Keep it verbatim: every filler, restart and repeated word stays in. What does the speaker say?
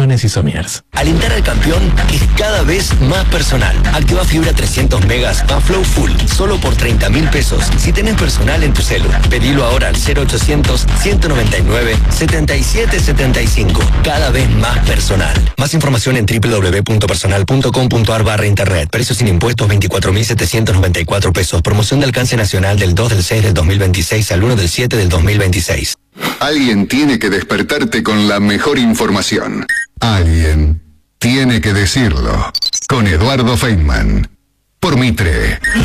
colchones y somiers. Alentar al campeón es cada vez más personal. Activa fibra trescientos megas a Flow Full, solo por treinta mil pesos. Si tenés personal en tu celu, pedilo ahora al cero ochocientos, ciento noventa y nueve, setenta y siete setenta y cinco. Cada vez más personal. Más información en doble u doble u doble u punto personal punto com punto ar barra internet. Precios sin impuestos veinticuatro mil setecientos noventa y cuatro pesos. Promoción de alcance nacional del dos del seis del dos mil veintiséis al uno del siete del dos mil veintiséis. Alguien tiene que despertarte con la mejor información. Alguien tiene que decirlo. Con Eduardo Feynman. Por Mitre.